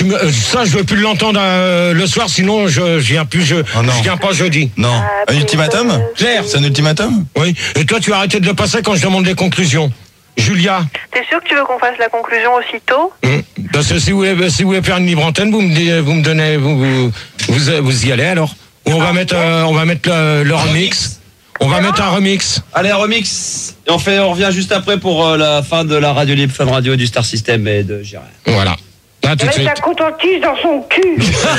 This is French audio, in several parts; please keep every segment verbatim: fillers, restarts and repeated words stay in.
tu me, euh, ça, je veux plus l'entendre euh, le soir, sinon je, je viens plus, je, Oh non. je viens pas jeudi. Non. Ah, Un ultimatum euh, Claire. C'est un ultimatum? Oui. Et toi, tu vas arrêter de le passer quand je demande les conclusions. Julia. T'es sûr que tu veux qu'on fasse la conclusion aussitôt? Hum. Parce que si vous voulez, si vous voulez faire une libre antenne, vous me, dites- vous me donnez, vous, vous, vous, vous y allez alors. Ou on va mettre, euh, on va mettre le, le remix. On va mettre un remix. Allez, un remix. Et on fait, on revient juste après pour euh, la fin de la radio libre Fun Radio du Star System et de Gérard. Voilà. Là, tout de Avec suite. la cotentise dans son cul.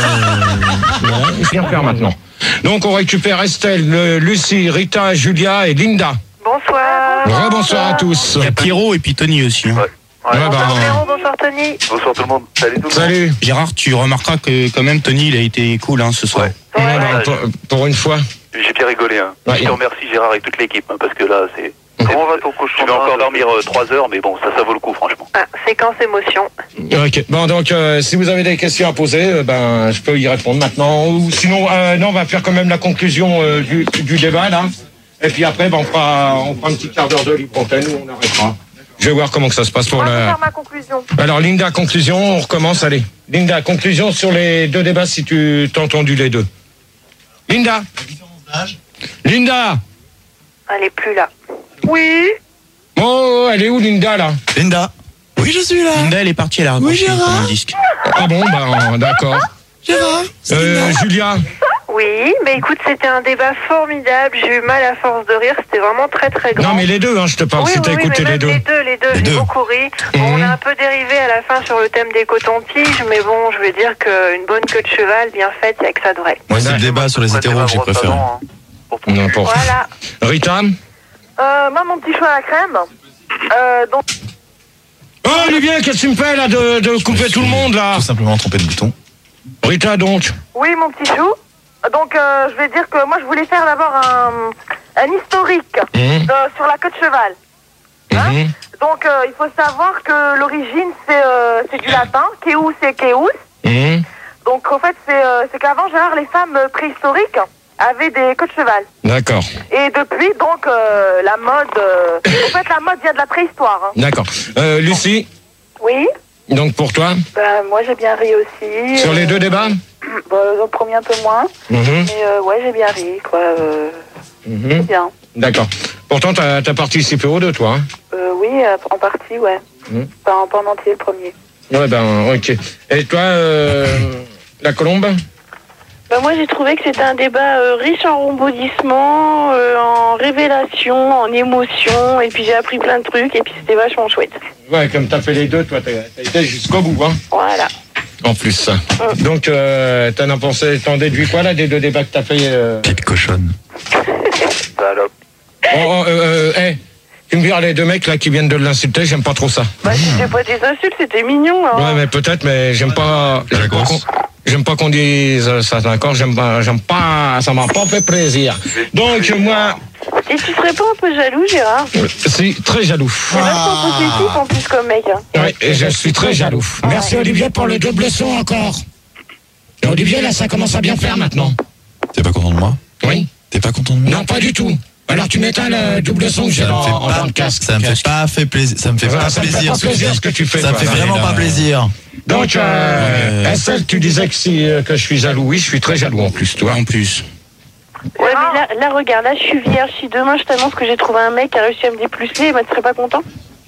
Ouais, je viens faire maintenant. Donc, on récupère Estelle, le- Lucie, Rita, Julia et Linda. Bonsoir. Ouais, bonsoir à tous. Il y a Pierrot et puis Tony aussi. Hein. Ouais. Ouais, Bonsoir bah, Véro, bonsoir Tony. Bonsoir tout le monde. Salut tout le monde. salut. Gérard, tu remarqueras que quand même Tony, il a été cool hein, ce soir. Ouais. Ouais, Ouais, bah, ouais. pour, pour une fois. J'ai bien rigolé. Hein. Ouais. Je te remercie Gérard et toute l'équipe hein, parce que là c'est. Comment va ton cochon? Je vais encore dormir euh, trois heures, mais bon, ça, ça vaut le coup, franchement. Ah, séquence émotion. Ok. Bon, donc, euh, si vous avez des questions à poser, euh, ben, je peux y répondre maintenant. Ou sinon, euh, non, on va faire quand même la conclusion euh, du, du débat, là. Et puis après, ben, on fera, on fera un petit quart d'heure de libre antenne où on arrêtera. Je vais voir comment que ça se passe pour Moi, je vais la... faire ma conclusion. Alors, Linda, conclusion, on recommence, allez. Linda, conclusion sur les deux débats, si tu t'as entendu les deux. Linda. Linda. Elle est plus là. Oui. Oh, elle est où, Linda, là? Linda? Oui, je suis là. Linda, elle est partie, elle a raccroché Gérard. comme un disque. Ah bon, ben, d'accord. Gérard? Euh, Julia. Oui, mais écoute, c'était un débat formidable. J'ai eu mal à force de rire. C'était vraiment très très grand. Non, mais les deux, hein, je te parle, oui, si oui, t'as oui, écouté mais les même deux. les deux, les deux, Les j'ai deux. beaucoup ri. Bon, Mhm. on a un peu dérivé à la fin sur le thème des cotons-tiges, mais bon, je veux dire qu'une bonne queue de cheval bien faite, il n'y a que ça de vrai. Moi, c'est le débat sur les Pourquoi hétéros que t'es j'ai ma brosse à préféré. dents, hein, pour ton Non, cul. pour... Voilà. Rita. Euh, moi, mon petit choix à la crème. Euh, donc, Oh, Olivier, qu'est-ce que tu me fais, là, de, de couper tout le monde, là? Tout simplement trompé de bouton. Rita, donc. oui, mon petit chou. Donc, euh, je vais dire que moi, je voulais faire d'abord un, un historique Mhm. de- sur la queue de cheval. Hein Mhm. Donc, euh, il faut savoir que l'origine, c'est euh, c'est du latin. Keus et Keus. Mhm. Donc, en fait, c'est euh, c'est qu'avant, Gérard, les femmes préhistoriques avaient des queues de cheval. D'accord, Et depuis, donc, euh, la mode... euh, en fait, la mode vient de la préhistoire. Hein. d'accord. Euh, Lucie, Oui, donc pour toi, bah, moi, j'ai bien ri aussi. sur les deux débats? Bah, le premier un peu moins. Mhm. Mais euh, ouais, j'ai bien ri, quoi. Euh, Mhm. bien. D'accord. Pourtant, t'as as participé aux deux, toi, hein? Euh, oui, euh, en partie, ouais. Mhm. Pas, en, pas en entier, le premier. Ouais, ben, ok. Et toi, euh, la colombe? Bah moi j'ai trouvé que c'était un débat euh, riche en rebondissements, euh, en révélations, en émotions, et puis j'ai appris plein de trucs, et puis c'était vachement chouette. Ouais, comme t'as fait les deux, toi, t'as t'as été jusqu'au bout, hein? Voilà. En plus. Donc, euh, t'en as pensé, t'en déduis quoi, là, des deux débats que t'as fait? Euh... Petite cochonne. Salope. Oh, oh, euh, euh, hey, tu me dis, les deux mecs, là, qui viennent de l'insulter, j'aime pas trop ça. Bah c'était pas des insultes, c'était mignon. Hein. Ouais, mais peut-être, mais j'aime pas. La J'aime pas grosse. qu'on- j'aime pas qu'on dise ça, d'accord? J'aime pas, j'aime pas, ça m'a pas fait plaisir. Donc, moi, Et tu serais pas un peu jaloux, Gérard? euh, si, très jaloux. C'est vachement positif en plus comme mec. Hein. Oui, et je suis très jaloux. Merci, Olivier, pour le double son encore. Et Olivier, là, ça commence à bien faire maintenant. T'es pas content de moi? Oui? T'es pas content de moi? Non, pas du tout. Alors, tu m'éteins le double son que j'ai Ça me en, fait en dans le pas, casque. ça me fait pas fait plaisir. Ça me fait Voilà, pas ça me fait plaisir. pas ce que tu plaisir dis. ce que tu fais, Ça me quoi. fait vraiment Là, pas là. plaisir. Donc, euh, Ouais. Estelle, tu disais que, si, euh, que je suis jaloux. Oui, je suis très jaloux en plus, toi. En plus. Ouais, mais là, là, regarde, là je suis vierge. Si demain je t'annonce que j'ai trouvé un mec qui a réussi à me déplucer, bah tu serais pas content?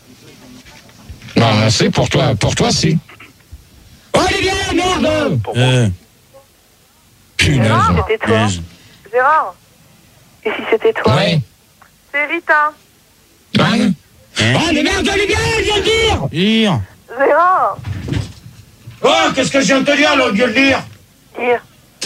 Bah, c'est pour toi, pour toi, si. Olivier, merde! Euh, Punaise. C'était toi. punaise. Gérard. Et si c'était toi? Ouais. C'est Rita. Hein? Hein Oh, mais merde, Olivier, il vient de dire! Dire. Gérard. Oh, qu'est-ce que je viens de te dire, là, au lieu de dire? Dire.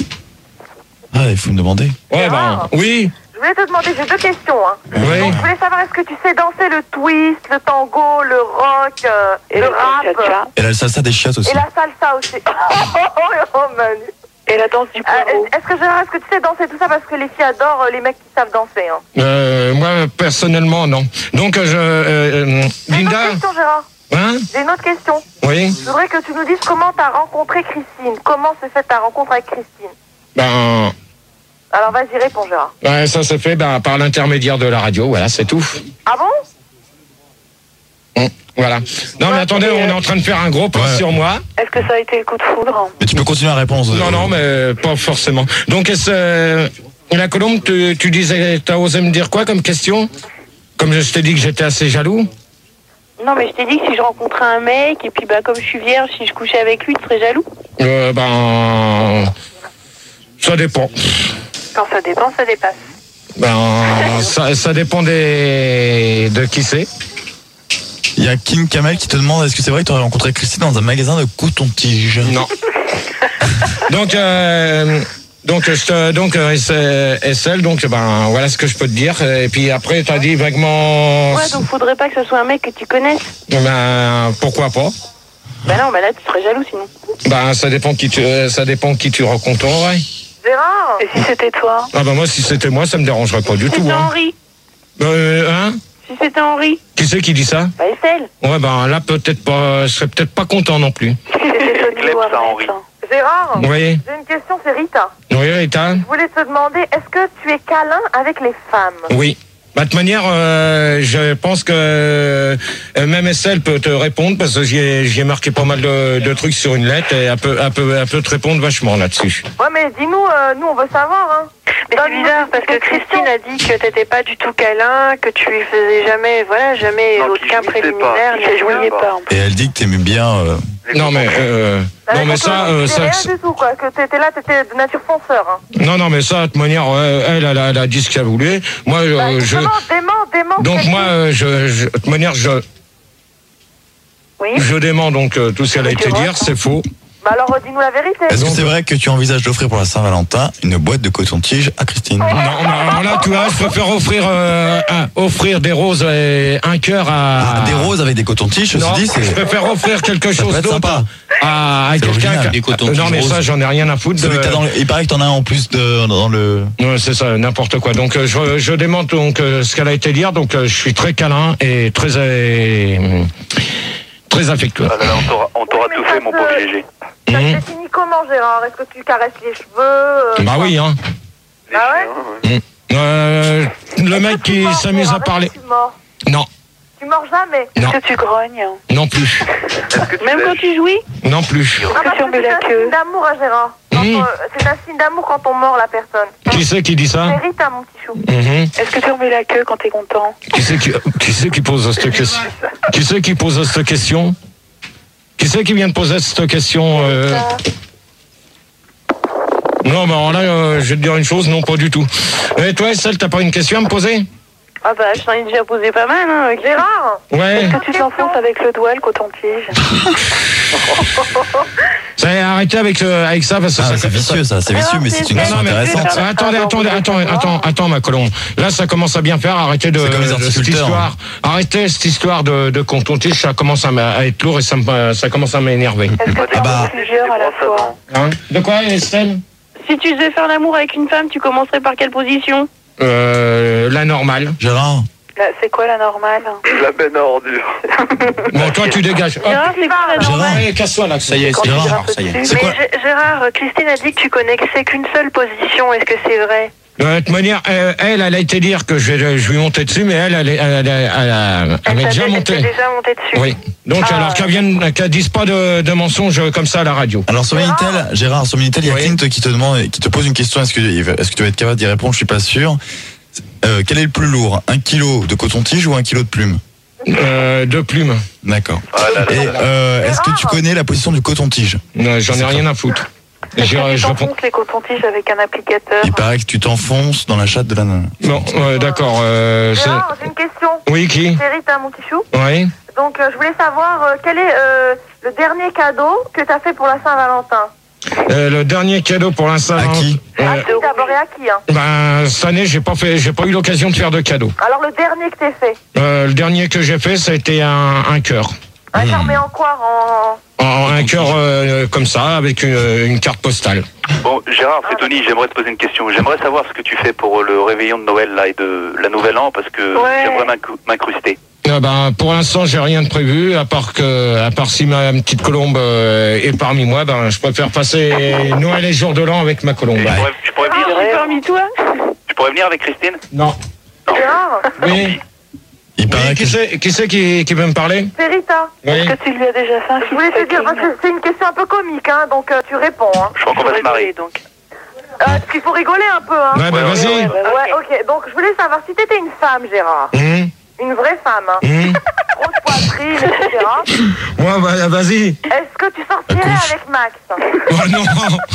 Ah, il faut me demander. Ouais, ben, oui. Je voulais te demander, j'ai deux questions. Hein. Oui. Donc, je voulais savoir, est-ce que tu sais danser le twist, le tango, le rock, euh, et le rap, cha-cha. Et la salsa des chiottes aussi. et la salsa aussi. Oh, Manu. Et la danse du Euh, poireau. est-ce que Gérard, est-ce que tu sais danser tout ça parce que les filles adorent euh, les mecs qui savent danser hein. Euh, moi, personnellement, non. Donc, euh, je... euh, euh, J'ai une autre Linda? question, Gérard. Hein? J'ai une autre question. Oui? Je voudrais que tu nous dises comment t'as rencontré Christine. Comment s'est faite ta rencontre avec Christine? Ben... Alors vas-y, réponds, Gérard. Ouais, ça se fait ben, par l'intermédiaire de la radio, voilà, c'est tout. Ah bon? Voilà. Non, mais attendez, on est en train de faire un gros point Ouais. sur moi. Est-ce que ça a été le coup de foudre? Mais tu peux continuer à répondre. Non, non, mais pas forcément. Donc, est-ce, euh, la Colombe, tu, tu disais, t'as osé me dire quoi comme question? Comme je t'ai dit que j'étais assez jaloux? Non, mais je t'ai dit que si je rencontrais un mec, et puis bah comme je suis vierge, si je couchais avec lui, tu serais jaloux? Euh, ben, ça dépend. Quand ça dépend, ça dépasse. Ben, ça, ça dépend des, de qui c'est. Il y a King Kamel qui te demande est-ce que c'est vrai que tu aurais rencontré Christine dans un magasin de coton-tige? Non. Donc, euh, donc, je te, donc, euh, S L, donc, ben, voilà ce que je peux te dire. Et puis après, t'as dit vaguement. Ouais, donc faudrait pas que ce soit un mec que tu connaisses. Ben, pourquoi pas? Bah non, bah là, tu serais jaloux sinon. Ben, ça dépend qui tu, euh, ça dépend qui tu rencontrerais. Gérard! Et si c'était toi? Ah ben moi, si c'était moi, ça me dérangerait pas du Si tout. c'était Hein. Henri? Euh, hein? Si c'était Henri? Qui c'est qui dit ça? Bah Estelle. Ouais, ben là, peut-être pas, je serais peut-être pas content non plus. Clem, ça, Henri. Gérard, Vous voyez? j'ai une question, c'est Rita. Oui, Rita? Je voulais te demander, est-ce que tu es câlin avec les femmes? Oui. Bah, de toute manière, euh, je pense que euh, même S L peut te répondre parce que j'y ai, j'y ai marqué pas mal de, de trucs sur une lettre et elle peut, elle peut, elle peut te répondre vachement là-dessus. Ouais, mais dis-nous, euh, nous on veut savoir, hein. Mais c'est bizarre parce que Christine a dit que t'étais pas du tout câlin, que tu lui faisais jamais, voilà, jamais Non, aucun qu'il jouissait préliminaire, pas, ni qu'il rien. jouissait pas. Et elle dit que t'aimais bien. euh, Non mais, euh, Bah, non mais donc, ça, euh, euh, c'est ça, rien ça- du tout, quoi, que t'étais là, t'étais de nature fonceur, hein. non non mais ça, de toute manière, euh, elle, elle a, elle a dit ce qu'elle voulait. Moi, euh, Bah, je, justement, dément, dément. donc Christine. moi, euh, je, je, de toute manière, je, Oui? je dément donc euh, tout ce qu'elle a été dire, c'est faux. Bah alors, euh, dis-nous la vérité. Est-ce que Donc- c'est vrai que tu envisages d'offrir pour la Saint-Valentin une boîte de coton-tige à Christine? Non, mais alors là, tu vois, je préfère offrir, euh, un- offrir des roses et un cœur à. Ah, des roses avec des cotons-tiges, je me Non, suis dit, je c'est. préfère offrir quelque Ça peut chose être d'autre sympa. à, à C'est quelqu'un original. qui Des cotons-tiges Non, mais ça, roses. j'en ai rien à foutre. Celui que t'as De... dans le- Il paraît que t'en as un en plus de, dans le. Ouais, c'est ça, n'importe quoi. Donc, euh, je, je démente donc euh, ce qu'elle a été dire. Donc, euh, je suis très câlin et très, euh, très affectueux. Ah là là, on t'aura- on t'aura Oui, tout mais fait, ça mon se- pauvre Gégé. Ça Mhm. se définit comment, Gérard? Est-ce que tu caresses les cheveux euh, Bah oui, hein. Les Ah ouais chiens, ouais. Euh, le Est-ce mec que tu qui mords, s'amuse Gérard? à parler. Est-ce que tu mords? Non, Tu mords jamais? non, Est-ce que tu grognes? non plus, Est-ce que tu Même lèches quand tu jouis? non plus. Ah, parce tu que remets c'est la un queue? signe d'amour, hein, Gérard. Quand Mhm. on- C'est un signe d'amour quand on mord la personne. Qui c'est qui dit ça? C'est Rita, mon petit chou. Mhm. Est-ce que tu remets la queue quand t'es content? Qui c'est qui, qui c'est qui pose cette question? Qui c'est qui pose cette question? Qui c'est qui vient de poser cette question? euh Non, mais alors là, euh, je vais te dire une chose, non, pas du tout. Et toi, Estelle, t'as pas une question à me poser? Ah bah, je t'en ai déjà posé pas mal, hein. Gérard, Ouais. Est-ce que tu t'enfonces avec le doigt, le coton-tige? Ça, arrêtez avec, euh, avec ça, parce que Ah, ça c'est vicieux ça, c'est vicieux, mais c'est une Non, question non, mais intéressante. attends, attendez, attendez, attendez, attends, attends, ma colombe. Là, ça commence à bien faire. Arrêtez de, C'est comme les de cette horticulteurs, histoire. Arrêtez cette histoire de, de coton-tige. Ça commence à, m'a- à être lourd et ça, me, ça commence à m'énerver. Est-ce que Ah t'es bah. plusieurs à la fois? Hein? De quoi, Estelle? Si tu devais faire l'amour avec une femme, tu commencerais par quelle position? euh, La normale. Gérard, Là, c'est quoi la normale? La benne à ordure. Bon, toi, tu dégages. Hop. Gérard, c'est quoi la Gérard. normale? Allez, casse-toi là. Ça y est, Quand c'est tu Gérard, grimpes ça y est. dessus. c'est Mais quoi? G- Gérard, Christine a dit que tu connaissais qu'une seule position. Est-ce que c'est vrai? De toute manière, euh, elle, elle a été dire que je vais, je vais monter dessus, mais elle, elle, est- elle, elle, elle, elle, elle m'est t'a- déjà elle montée. t'est déjà montée dessus. Oui. Donc, Ah. alors qu'elle vienne, qu'elle dise pas de, de mensonges comme ça à la radio. alors sur Minitel, Gérard, sur Minitel, il y a Oui. Clint qui te demande, qui te pose une question. Est-ce que, est-ce que tu vas être capable d'y répondre? Je suis pas sûr. Euh, quel est le plus lourd, un kilo de coton-tige ou un kilo de plume? Euh, de plumes. D'accord. Ah là là. Et euh, est-ce que tu connais la position du coton-tige? Non, j'en ai rien à foutre. Est-ce Je, que tu je réponds. t'enfonces les cotons-tiges avec un applicateur? Il paraît que tu t'enfonces dans la chatte de la nana. Non, ouais, d'accord. Euh, c'est- Gérard, j'ai une question. oui, qui? C'est Rita, mon petit chou. Oui. Donc, euh, je voulais savoir euh, quel est euh, le dernier cadeau que tu as fait pour la Saint-Valentin. Euh, le dernier cadeau pour l'instant. À qui? euh, À qui d'abord et à qui, hein? Ben, cette année, j'ai pas fait, j'ai pas eu l'occasion de faire de cadeau. Alors, le dernier que t'aies fait. Euh, le dernier que j'ai fait, ça a été un, un cœur. Un cœur, mais en quoi? En... En- Un cœur euh, comme ça, avec une, une carte postale. Bon, Gérard, c'est Tony, j'aimerais te poser une question. J'aimerais savoir ce que tu fais pour le réveillon de Noël là, et de la Nouvelle An, parce que Ouais. j'aimerais m'incru- m'incruster. Euh, ben, pour l'instant, j'ai rien de prévu, à part que, à part si ma petite colombe euh, est parmi moi, ben, je préfère passer Noël et jour de l'an avec ma colombe. Et je, pourrais, je pourrais venir, Ah, parmi toi? je pourrais venir avec Christine? Non. Gérard, Oui. Il paraît Oui, que qui c'est qui, c'est qui, qui veut me parler? C'est Rita. Oui. Est-ce que tu lui as déjà fait un Je voulais te dire, parce que c'est une question un peu comique, hein, donc euh, tu réponds. Hein. Je crois qu'on va se marier. donc. Euh, parce qu'il faut rigoler un peu. Hein. Ouais, bah vas-y. ouais, ouais. Ouais, ok. Donc je voulais savoir si t'étais une femme, Gérard. Hum, Une vraie femme. Hein. hum. Grosse poitrine, et cetera. Ouais, bah, vas-y. Est-ce que tu sortirais avec Max? Oh non.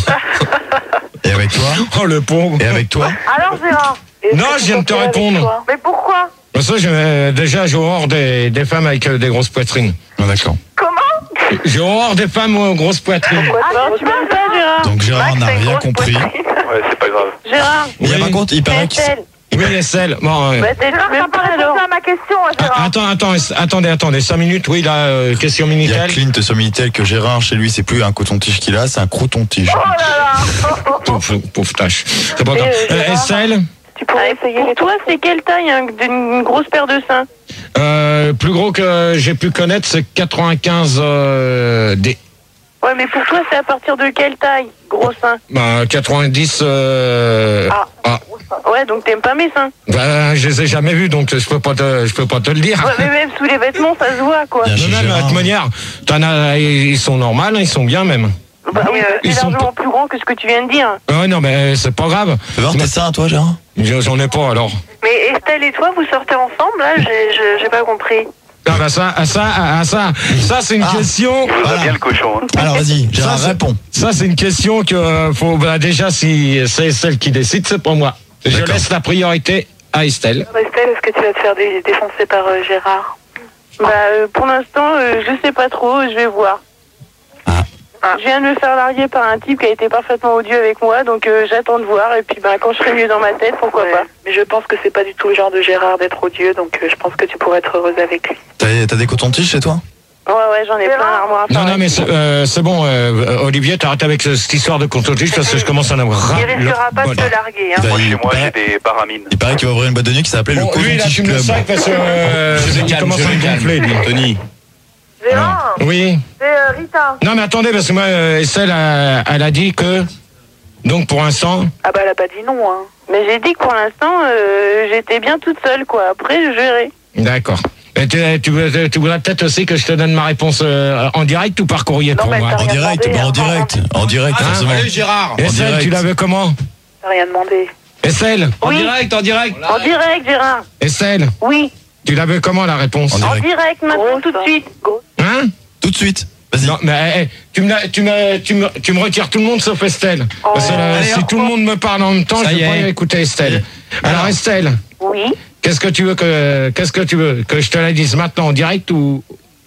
Et avec toi? Oh le pauvre. Et avec toi? Alors Gérard? Non, je viens de te répondre. Mais pourquoi? Parce que j'ai, euh, déjà, j'ai horreur des, des femmes avec euh, des grosses poitrines. Ah, d'accord. Comment? J'ai horreur des femmes aux grosses poitrines. Ah, tu m'aimes pas, Gérard? Donc Gérard Max, n'a t'as une rien grosse compris. poitrine. Ouais, c'est pas grave. Gérard, Mais Oui. par contre, il paraît que... Estelle. Oui, Estelle. Bon, euh, Bah, t'es Gérard, même t'as pas pas alors. répondu à ma question, hein, ah, Gérard. attends, attends, est- attendez, attendez, cinq minutes. Oui, là, euh, question Il y a Minitel. Clint sur Minitel que Gérard, chez lui, c'est plus un coton-tige qu'il a, c'est un croton-tige. Oh là là. Oh, oh, oh. Pauvre, pauvre tâche. C'est pas Et, grave. euh, Euh, Gérard Estelle, Tu pourrais essayer. Pour toi, c'est quelle taille hein, d'une grosse paire de seins? euh, plus gros que j'ai pu connaître, c'est quatre-vingt-quinze euh, D. Ouais, mais pour toi, c'est à partir de quelle taille? Gros seins. Bah, quatre-vingt-dix. Euh... Ah. ah. Ouais, donc t'aimes pas mes seins. Bah, je les ai jamais vus, donc je peux pas te, je peux pas te le dire. Ouais, mais même sous les vêtements, ça se voit, quoi. Bien Non, chez non, mais de Gérard. toute manière, t'en as, ils sont normaux, ils sont bien même. Bah oui, euh, Ils c'est sont largement plus grand que ce que tu viens de dire. Ouais, non, mais c'est pas grave. Fais voir tes seins, toi, Gérard? J'en ai pas alors. Mais Estelle et toi, vous sortez ensemble, là? J'ai- J'ai j'ai pas compris. Ah bah ça, ah ça, ah ça, ça c'est une Ah. question. Ça va Voilà. bien le cochon. Hein. Alors vas-y, Gérard, Ça, c'est- réponds. Ça c'est une question que euh, faut bah, déjà si c'est celle qui décide, c'est pas moi. Je D'accord. laisse la priorité à Estelle. Estelle, est-ce que tu vas te faire dé- défoncer par euh, Gérard? Bah, euh, pour l'instant, euh, je sais pas trop, je vais voir. Ah. Je viens de me faire larguer par un type qui a été parfaitement odieux avec moi, donc euh, j'attends de voir, et puis bah, quand je serai mieux dans ma tête, pourquoi pas. Mais je pense que c'est pas du tout le genre de Gérard d'être odieux, donc euh, je pense que tu pourrais être heureuse avec lui. T'as t'as des cotons-tiges chez toi? Ouais, ouais, j'en ai plein Gérard l'armoire à Non, faire. non, mais c'est euh, c'est bon, euh, Olivier, t'arrêtes avec ce- cette histoire de contentieux parce que je commence à en avoir ras Il le risquera pas de bol. te larguer, hein. Bah, Moi, il chez moi, paraît- j'ai des paramines. Il paraît qu'il va ouvrir une boîte de nuit qui s'appelait Bon, le lui, là, tu coton-tige me le club. sacs parce que euh, Je il calme, commence je à me calme. gonfler, lui. Tony. Gérard, Oui. c'est euh, Rita. Non, mais attendez, parce que moi, euh, Estelle, a- elle a dit que. Donc, pour l'instant. Ah bah elle a pas dit non, hein. Mais j'ai dit que pour l'instant, euh, j'étais bien toute seule, quoi. Après, je verrai. D'accord. Et tu, tu, veux- tu voudrais peut-être aussi que je te donne ma réponse euh, en direct ou par courrier Non, pour mais moi t'as En rien direct, demandé, bah, en hein. direct, en direct, Ah, forcément. Allez, Gérard. En Estelle, direct. tu l'avais comment? T'as rien demandé. Estelle En Oui. direct, en direct. En direct, Gérard. Estelle, Oui. tu l'avais comment la réponse? En En direct. direct, maintenant, tout de suite. Hein? Tout de suite. Vas-y. Non, mais eh, tu, me, la- tu, me, tu, me, tu me retires tout le monde sauf Estelle. Parce que euh, Allez, si hop, tout le monde me parle en même temps, Ça je y vais pas est. écouter Estelle. Alors, Alors. Estelle, Oui. qu'est-ce que tu veux que qu'est-ce que tu veux que je te la dise maintenant en direct ou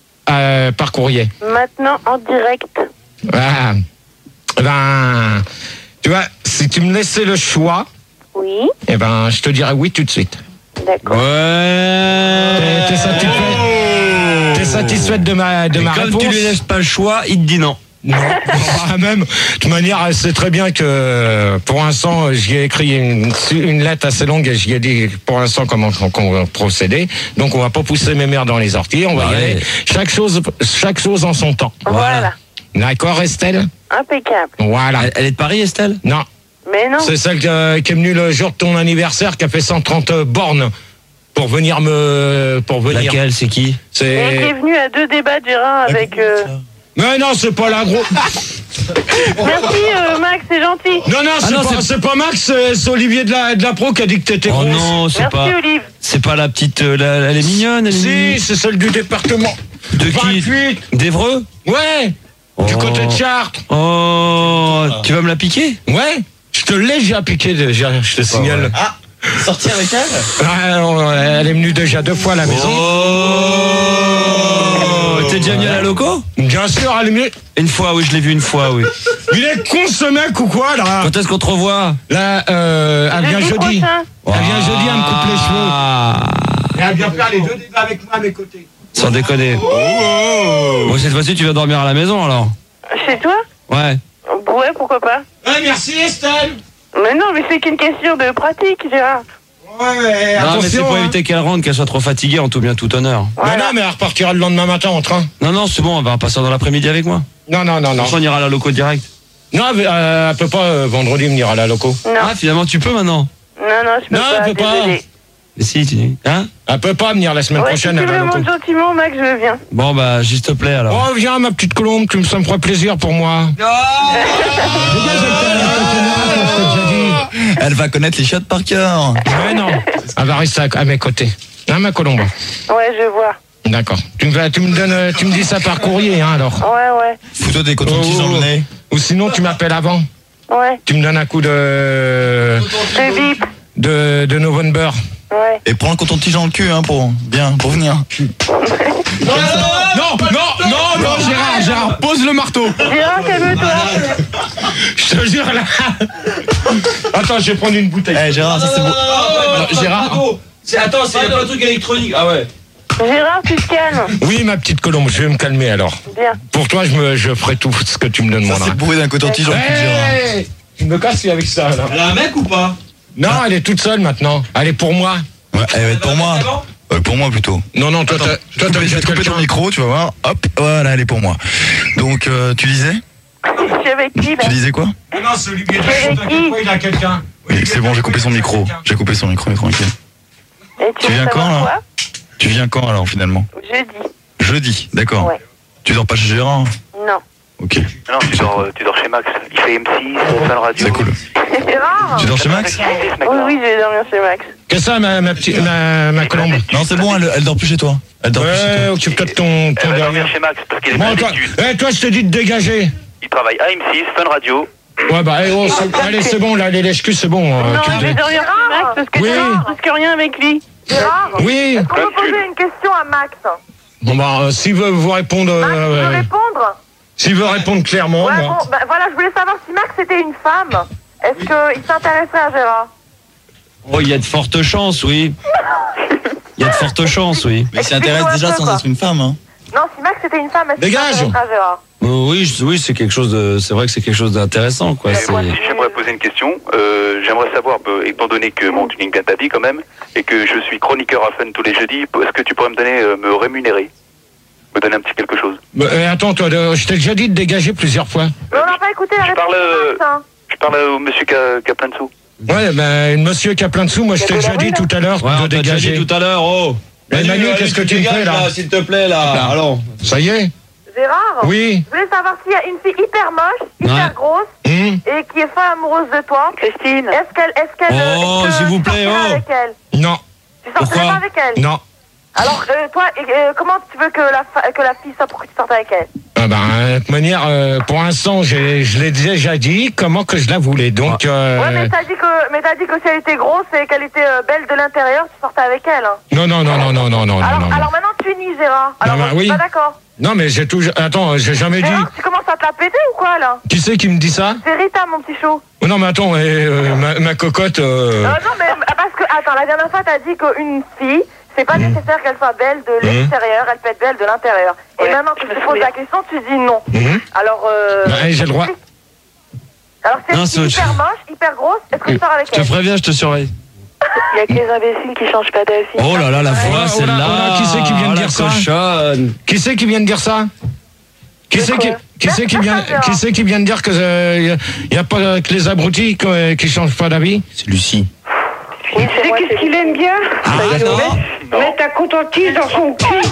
euh, par courrier? Maintenant, en direct. Ah, ben, tu vois, si tu me laissais le choix, Oui. eh ben, je te dirais oui tout de suite. D'accord. Ouais. T'es- t'es satisfait T'es satisfaite de ma de Et ma comme réponse? tu lui laisses pas le choix, il te dit non. Non, bah, même. De toute manière, elle sait très bien que pour l'instant, j'y ai écrit une, une lettre assez longue et j'y ai dit pour l'instant comment qu'on va procéder. Donc, on va pas pousser mes mères dans les orties. On va y Ouais. aller. Chaque chose, chaque chose en son temps. Voilà. D'accord, Estelle? Impeccable. Voilà. Elle, elle est de Paris, Estelle? Non, Mais non. c'est celle que- qui est venue le jour de ton anniversaire, qui a fait cent trente bornes pour venir me, pour venir. Laquelle, c'est qui? Elle était C'est. venue à deux débats, Gérard, avec... euh, Mais non, c'est pas la grosse. Merci, euh, Max, c'est gentil. Non, non, c'est non, pas, c'est- c'est pas Max, c'est c'est Olivier de la, de la Pro qui a dit que t'étais Oh grosse. non, c'est Merci, pas. Olive. C'est pas la petite. euh, la- elle est mignonne, elle est Si, mignonne. c'est celle du département. De qui? vingt-huit. D'Evreux? Ouais. Du Oh. côté de Chartres. Oh, tu vas me la piquer? Ouais. Je te l'ai déjà piqué déjà, je te signale. vrai. Ah, sortir avec elle? Ah, on- elle est venue déjà deux fois à la maison. Oh, t'es déjà venu à la loco? Bien sûr, elle est venue. Une fois, oui, je l'ai vu une fois, oui. Il est con ce mec ou quoi là? Quand est-ce qu'on te revoit? Là, euh, elle vient Jeudi jeudi. prochain. Elle vient jeudi, elle me coupe les cheveux. Ah, Et elle vient faire les deux débats avec moi à mes côtés. sans déconner. Bon, cette fois-ci, tu vas dormir à la maison alors? Chez toi? Ouais. Ouais, pourquoi pas. Ouais, merci Estelle. Mais non, mais c'est qu'une question de pratique, Gérard. Ouais, mais Non, mais c'est attention. pour hein. éviter qu'elle rentre, qu'elle soit trop fatiguée en tout bien tout honneur. Mais Voilà. non, mais elle repartira le lendemain matin en train. Non, non, c'est bon, on va passer dans l'après-midi avec moi. Non, non, non, non. On ira à la loco direct. Non, mais, euh, elle peut pas euh, vendredi venir à la loco. Non, Ah, finalement, tu peux maintenant. non, non, je peux Non, pas, elle peut pas. désolé. Mais si, tu dis. Hein? Elle peut pas venir la semaine Ouais, prochaine. si tu elle va me au demandes coup. gentiment, Max, je viens. Bon, bah, s'il te plaît, alors. Oh, viens, ma petite colombe, tu me- ça me ferait plaisir pour moi. Elle va connaître les chiottes par cœur. Ouais, non. Elle va rester à, à mes côtés. Hein, ma colombe? Ouais, je vois. D'accord. Tu me, vas- tu me donnes, euh, tu me dis ça par courrier, hein, alors. Ouais, ouais. Fous-toi des cotons-tiges dans le nez. Ou sinon, tu m'appelles avant. Ouais. Tu me donnes un coup de. De bip. de, de November. Ouais. Et prends le coton-tige dans le cul, hein, pour, bien, pour venir. Non, non, non, non, non, Gérard, Gérard, pose le marteau. Gérard, calme-toi. Je te jure, là. Attends, je vais prendre une bouteille. Eh, Gérard, ça c'est beau. Non, Gérard. C'est, attends, c'est pas un truc électronique. Ah ouais. Gérard, tu te calmes. Oui, ma petite colombe, je vais me calmer alors. Bien. Pour toi, je, me, je ferai tout ce que tu me Ça demanderas. c'est le bruit d'un coton-tige dans le cul de Gérard. Hey, tu me casses avec ça, là. Elle a un mec ou pas? Non, elle est toute seule maintenant. Elle est pour moi. Ouais, elle va être pour moi. Euh, pour moi plutôt. Non, non, toi, Attends, t'as- je toi, vais t'as couper- je déjà vais te couper quelqu'un. ton micro, tu vas voir. Hop, voilà, elle est pour moi. Donc, euh, tu disais Je suis avec qui, là? Tu disais quoi Non, c'est Olivier de Avec Chaux, qui t'inquiète pas, il a quelqu'un. Oui, c'est bon, j'ai coupé son micro. J'ai coupé son micro, tranquille. Et Tu veux viens quand, savoir là Tu viens quand alors finalement quoi? Jeudi. Jeudi, d'accord. Ouais. Tu dors pas chez Gérard? Non. Ok, Non, tu dors, euh, tu dors chez Max. Il fait M six, Fun Radio. c'est cool. Gérard? Tu dors chez Max? Oui, oui, je vais dormir chez Max. Qu'est-ce que ça, ma, ma, petite, ma, ma colombe? Non, c'est bon, elle, elle dort plus chez toi. Elle dort plus chez Ouais, toi. occupe-toi de ton, Elle ton va dormir derrière. chez Max parce qu'il est Bon, pas toi, d'études. eh, toi, je te dis de dégager. Il travaille à M six, Fun Radio. Ouais, bah, eh, oh, c'est- allez, c'est bon, là, les lèche-culs, c'est bon. euh, Non, tu je le vais dis. dormir chez Max parce que Oui. Gérard risque rien avec lui. Gérard, Oui. est-ce qu'on peut poser une question à Max? Bon, bah, euh, s'il veut vous répondre, Max, tu veux euh, répondre? s'il veut répondre clairement, Ouais, moi. bon, bah, voilà, je voulais savoir si Max était une femme. Est-ce qu'il s'intéresserait à Gérard? Oh, il y a de fortes chances, oui. Il y a de fortes chances, oui. Mais il s'intéresse Explique-nous un déjà peu, sans quoi. être une femme, hein. Non, si Max était une femme, est-ce qu'il Dégage. s'intéresserait à Gérard? Euh, oui, je- oui, c'est quelque chose de, c'est vrai que c'est quelque chose d'intéressant, quoi. Et C'est- moi, si j'aimerais poser une question, euh, j'aimerais savoir, euh, étant donné que bon, tu gagnes bien ta vie quand même, et que je suis chroniqueur à Fun tous les jeudis, est-ce que tu pourrais me donner, euh, me rémunérer, me donner un petit quelque chose? Bah, eh, attends, toi, de- je t'ai déjà dit de dégager plusieurs fois. Mais on n'a pas écouté la Je réponse parle, euh, de Max, hein. Je parle au monsieur qui a, qui a plein de sous. Ouais, ben, le monsieur qui a plein de sous, moi, je t'ai déjà dit tout à l'heure Ouais, de on t'a déjà dégager. dit tout à l'heure, oh. Mais Manu, allez, qu'est-ce que tu tu me dégages, fais, là s'il te plaît, là. Là. Allons. Ça y est? Gérard? Oui. Je voulais savoir s'il y a une fille hyper moche, hyper Ouais. grosse, Hum. et qui est folle amoureuse de toi. Christine. Est-ce qu'elle, est-ce qu'elle, Oh, est-ce que s'il vous tu plaît, sortirais oh. avec elle? Non, Tu sortirais Pourquoi pas avec elle? non. Alors, euh, toi, euh, comment tu veux que la, fa- que la fille soit pour que tu sortes avec elle? Ah ben, de toute manière, euh, pour l'instant, j'ai- je l'ai déjà dit comment que je la voulais. Donc, euh, Ouais, mais t'as dit que, mais t'as dit que si elle était grosse et qu'elle était euh, belle de l'intérieur, tu sortais avec elle. Hein. non, non, non, non, non, non, non, alors, non, non. alors maintenant tu nies, Gérard. Alors, bah je suis oui. pas d'accord. Non, mais j'ai toujours. Attends, j'ai jamais dit. Gérard, tu commences à te la péter ou quoi, là? Qui c'est qui me dit ça? C'est Rita, mon petit chou. Oh, non, mais attends, eh, euh, ma, ma cocotte. euh, Euh, non, mais parce que, attends, la dernière fois, t'as dit qu'une fille, c'est pas nécessaire qu'elle soit belle de l'extérieur, elle peut être belle de l'intérieur. Et Ouais, maintenant que je je me te pose souviens. la question, tu dis non. Mhm. Alors, euh. Bah, j'ai le droit. Alors, c'est Non, une c'est fille autre hyper moche, hyper grosse, est-ce que tu sors avec Je te elle? préviens, je te surveille. Il y a que les imbéciles qui changent pas d'avis. Oh là là, la voix, Oh là, celle-là. oh là, qui c'est qui vient de Oh, la dire ça cochonne. Qui c'est qui vient de dire ça? Qui De c'est qui, quoi qui c'est qui vient, qui c'est qui vient de dire que il y a pas que les abrutis qui, euh, qui changent pas d'avis? C'est Lucie. Oui, c'est moi, Qu'est-ce qu'il aime bien? Ah non. Mettre ta coton-tige dans son cul.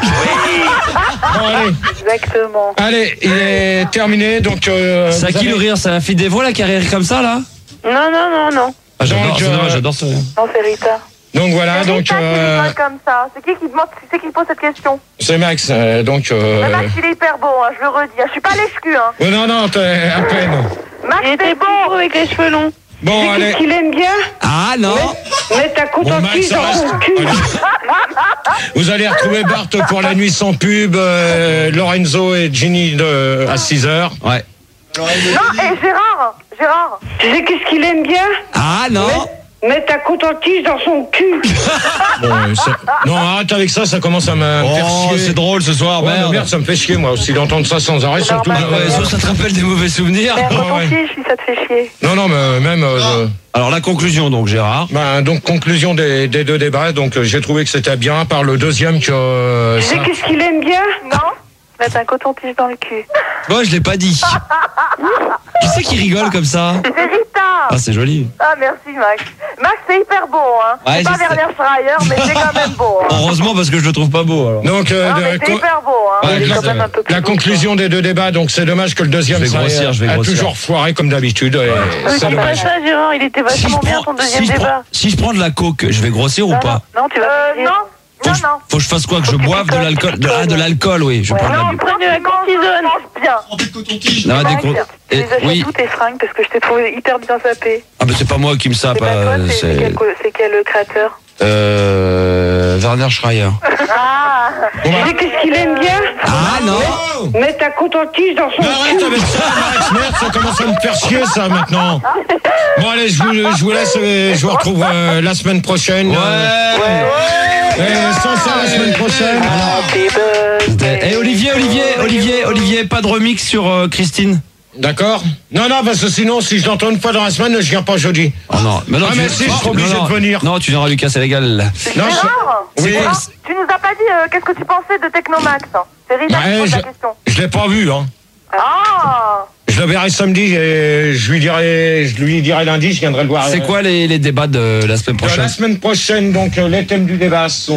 Bon, allez, Exactement. allez, il est terminé, donc. Euh, C'est à vous qui le avez- rire? C'est la fille des voix, là, qui a rire comme ça, là? Non, non, non, non. Ah, j'adore, Donc, c'est euh, dommage, j'adore ce rire. Non, c'est Rita. Donc voilà, C'est donc Rita qui euh, rigole comme ça. C'est qui qui demande, c'est qui pose cette question? c'est Max, euh, donc. Euh, Mais Max, il est hyper beau, hein, je le redis. hein. Je suis pas lèche-cul, hein. oh, non, non, t'es à peine. Max, Il était t'es beau beau. avec les cheveux longs. Bon, allez. Qu'est-ce qu'il aime bien? Ah non. Mettre ta Bon, Max, coton-tige ça dans reste. son cul. Allez. Vous allez retrouver Bart pour la nuit sans pub, euh, Lorenzo et Ginny de, à six heures. Ouais. Non, et Gérard, Gérard. Tu sais qu'est-ce qu'il aime bien? Ah non. Mettre ta coton-tige dans son cul. Bon, euh, ça- non, arrête avec ça, ça commence à me me faire Oh, chier. c'est drôle ce soir, Ouais, mais merde. merde, ça me fait chier, moi aussi, d'entendre ça sans arrêt, surtout. normal. euh, Ouais, sauf ça te rappelle des mauvais souvenirs. Merde, Ouais, ton ouais. fiche, si ça te fait chier. Non, non, mais même. euh, Alors la conclusion donc Gérard. ben, donc, conclusion des, des deux débats. Donc, euh, j'ai trouvé que c'était bien, par le deuxième que. euh, Tu sais ça- qu'est-ce qu'il aime bien? Non? Mettre un coton-tige dans le cul. Moi je l'ai pas dit. Qui c'est qui rigole comme ça? C'est Rita. Ah c'est joli. Ah, merci, Max. Max, c'est hyper beau, hein. Ouais, c'est pas je sais. Werner Schreier, mais c'est quand même beau. Hein. Heureusement parce que je le trouve pas beau alors. Donc, euh, Non, mais de- c'est co- hyper beau, hein. Ouais, Il est la, quand même un peu plus la beau, conclusion des deux débats, donc c'est dommage que le deuxième Je vais ça grossir, ait- je vais a grossir. toujours foiré comme d'habitude. et Ne C'est dis pas dommage. ça, Gérard, il était Si je, vachement bien prends, ton deuxième si, je prends, débat. si je prends de la coke, je vais grossir ou Non, pas? non, tu vas Euh, grossir. non. Faut Non, que je- non. Faut que je fasse quoi? Que je Faut que tu boive de picoles, l'alcool? tu de- Ah, de picoles. l'alcool, oui. Je vais Ouais. prendre Non, la tu prends de la cortisone. Mange bien. Non, des co- Tu les et- achètes oui. tous tes fringues parce que je t'ai trouvé hyper bien sapé. Ah, mais c'est pas moi qui me sape. C'est pas euh, toi, c'est- c'est c'est quel, co- c'est quel créateur? euh, Werner Schreier. Ah. Tu sais qu'est-ce qu'il aime bien? Ah non. Mettre ta coton-tige dans son Mais arrête cul. avec ça, Max, merde, ça commence à me faire chier ça maintenant. Bon allez, je vous, je vous laisse, euh, je vous retrouve euh, la semaine prochaine. euh, Ouais. et sans ça la semaine prochaine. Happy birthday. Et Olivier, Olivier, Olivier, Olivier, pas de remix sur euh, Christine. D'accord. Non, non, parce que sinon, si je l'entends une fois dans la semaine, je viens pas jeudi. Oh non, mais non, Ah, tu- mais si, je serai obligé non, non. de venir. Non, tu viendras lui casser la gueule. Non, Gérard, je- oui. Gérard, tu nous as pas dit euh, qu'est-ce que tu pensais de Technomax. hein. C'est Rita qui Ouais, pose je, la question. je l'ai pas vu, hein. Ah. Je le verrai samedi et je lui dirai, je lui dirai lundi, je viendrai le voir. C'est euh, quoi les, les débats de la semaine de prochaine? La semaine prochaine, donc euh, les thèmes du débat sont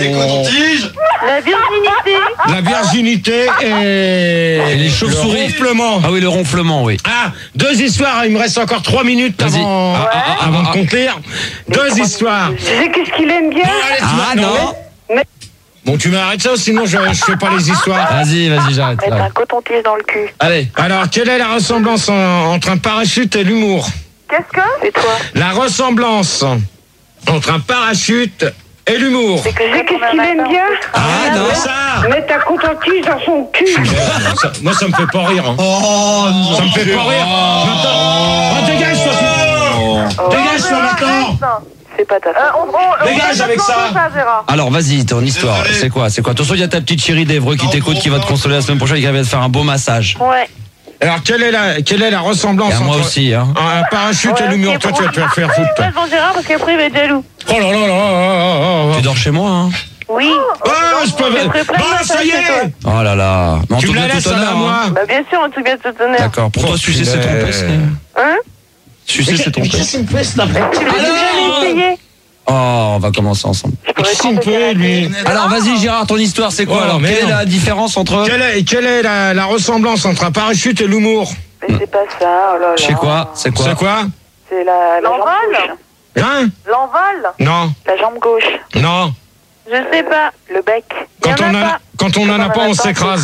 La virginité. la virginité et, Et les chauves-souris. le ronflement. Ah oui, le ronflement, oui. Ah, deux histoires, il me reste encore trois minutes Vas-y. avant, Ah, ah, ah, avant ah, de conclure. Deux histoires. Tu sais qu'est-ce qu'il aime bien? Bon, allez, tu Ah vas- non. Bon, tu m'arrêtes ça, sinon je, je fais pas les histoires. Vas-y, vas-y, j'arrête. Mettre là. un coton-tige dans le cul. Allez. Alors, quelle est la ressemblance en- entre un parachute et l'humour? Qu'est-ce que? C'est toi. La ressemblance entre un parachute et l'humour. C'est que Tu sais qu'est-ce qu'il aime bien? Ah, non, ouais. ça Mettre ta coton-tige dans son cul. Merde, ça- Moi, ça me fait pas rire. Hein. Ça me fait pas rire. Maintenant, ah, dégage-toi. Dégage-toi maintenant. c'est pas ta Euh, faute. on, on, on Dégage fait avec notre ça. plan de Gérard. Alors, vas-y, ton histoire. C'est quoi? C'est quoi? Attention, il y a ta petite chérie d'Evreux qui t'écoute, qui va te consoler la semaine prochaine et qui va te faire un beau massage. Ouais. Alors, quelle est la, quelle est la ressemblance Et à moi entre aussi, hein. un parachute et Ouais, l'humour? ok, Toi, bon. tu vas te faire faire foutre. toi. Passe devant Gérard parce qu'après il va être jaloux. Oh là là là là là là Tu là. dors chez moi, hein? Oui. Oh, je peux. Je ferai plein de Bon, ça massages y chez est. toi. Oh là là. Mais on Tu te me la donne laisses tout à honneur, moi. hein. Bah bien sûr, en tout cas, tout honneur. D'accord. Pour toi, Oh, sucer, c'est punaise. tromper. c'est- Hein? Sucer, c'est tromper. Qu'est-ce qu'il me fait, cet après? Tu l'as déjà essayé? Oh, on va commencer ensemble. Qu'est-ce qu'il me fait, lui? Alors, vas-y, Gérard, ton histoire, c'est quoi? Oh, alors, quelle merde. est la différence entre. Quelle est, quelle est la, la ressemblance entre un parachute et l'humour? Mais c'est pas ça, oh là là. Je sais quoi? C'est quoi? C'est quoi? C'est la, la jambe L'envol. gauche. Hein? L'envol. Non, La jambe gauche. non. Je sais pas. Le bec. Quand Y en on, a en a, pas. quand on en a pas, on s'écrase.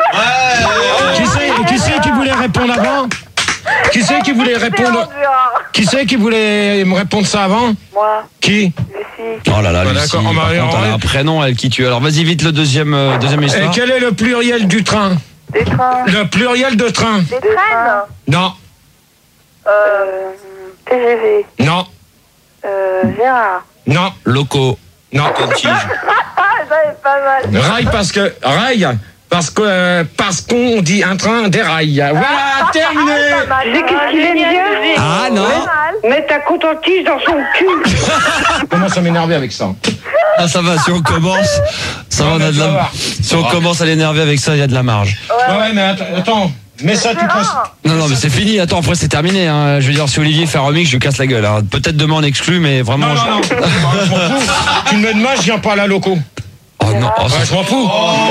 Qui c'est, qui c'est qui voulait répondre avant? Qui c'est qui voulait répondre? Qui c'est qui voulait me répondre ça avant? Moi, Qui? Lucie. Oh là là, Ouais, Lucie, d'accord, on par va- contre, on elle a va- un prénom, elle qui tue. Alors, vas-y, vite, le deuxième, euh, deuxième Et histoire. quel est le pluriel du train? Des trains. Le pluriel de train? Des traînes. Non, Euh. Euh, T G V. non, Euh, Gérard. non, Locaux. non. Ah, ça est pas mal. Rail parce que rail parce que euh, parce qu'on dit un train des rails. Voilà, terminé. Pas mal. Tu sais qu'est-ce qu'il aime bien? Ah non. Pas mal. Mettre ta coton-tige dans son cul. Comment ça m'énerver avec ça? Ah, ça va, si on commence, ça va, on a de Ça la. va. Si on commence à l'énerver avec ça, il y a de la marge. Ouais, ouais, mais attends, attends. Mais ça, tu passes. Gérard. Non, non, mais c'est fini. Attends, après, c'est terminé. Hein. Je veux dire, si Olivier fait un remix, je lui casse la gueule. hein. Peut-être demain, on exclut, mais vraiment. Non, je- non, non. Je m'en fous. Tu me mets de match, je viens pas à la loco. Oh non, oh, Ouais, ça- je m'en fous.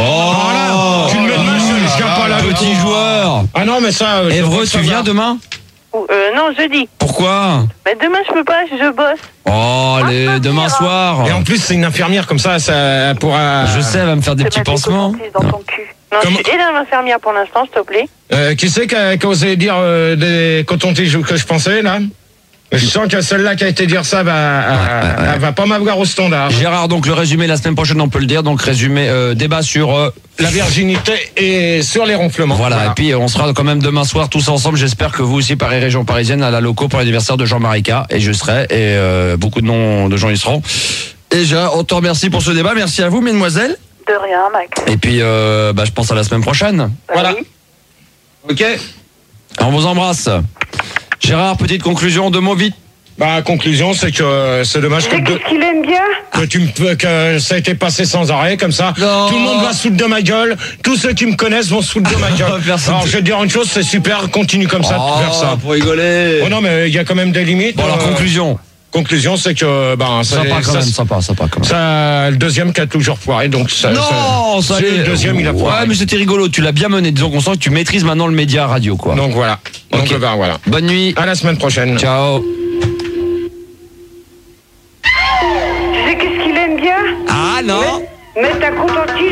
Voilà. Tu me mets de match, je viens pas à la loco. Petit joueur. Ah non, mais ça. euh, je Évreux, veux tu savoir. viens demain? Ou- Euh, non, jeudi. Pourquoi? Mais demain, je peux pas, je bosse. Oh, les... demain soir. Et en plus, c'est une infirmière comme ça, ça pourra. Je sais, elle va me faire des C'est petits mettre des pansements. cotons-tiges dans ton cul. Non, Comment- je suis et l'infirmière pour l'instant, s'il te plaît. Euh, qui c'est qui a, qui a osé dire euh, des cotons-tiges que je pensais là? Je sens que celle-là qui a été dire ça va, ouais. elle va pas m'avoir au standard. Gérard, donc le résumé la semaine prochaine, on peut le dire. Donc résumé, euh, débat sur. euh, La virginité et sur les ronflements. Voilà, et puis euh, on sera quand même demain soir tous ensemble. J'espère que vous aussi, Paris Région Parisienne, à la loco pour l'anniversaire de Jean-Marie K. Et je serai, et euh, beaucoup de noms de gens y seront. Et déjà, on te remercie pour ce débat. Merci à vous, mesdemoiselles. De rien, Max. Et puis, euh, bah, je pense à la semaine prochaine. Bah Voilà. oui. Ok. On vous embrasse. Gérard, petite conclusion, deux mots vite. Bah, conclusion, c'est que euh, c'est dommage Tu que, sais de- qu'est-ce qu'il aime bien? que, tu me, que ça a été passé sans arrêt, comme ça. Non. Tout le monde va se foutre de ma gueule. Tous ceux qui me connaissent vont se foutre de ma gueule. Personne. Alors, je vais te dire une chose, c'est super, continue comme ça de faire ça. pour rigoler. Oh non, mais il y a quand même des limites. Bon, alors, euh, conclusion. conclusion, c'est que ben ça, Sympa quand ça, même, sympa, sympa quand même. ça, le deuxième qui a toujours foiré, donc ça. Non, ça, ça allait. le deuxième il a foiré. Ouais, mais c'était rigolo. Tu l'as bien mené. Disons qu'on sent que tu maîtrises maintenant le média radio, quoi. Donc voilà. Donc Ok. ben voilà. Bonne nuit. À la semaine prochaine. Ciao. Tu sais qu'est-ce qu'il aime bien? Ah non. Mettre un coton-tige